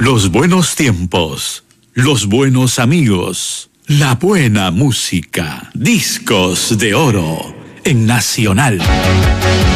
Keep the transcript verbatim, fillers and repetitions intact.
Los buenos tiempos, los buenos amigos, la buena música. Discos de oro en Nacional.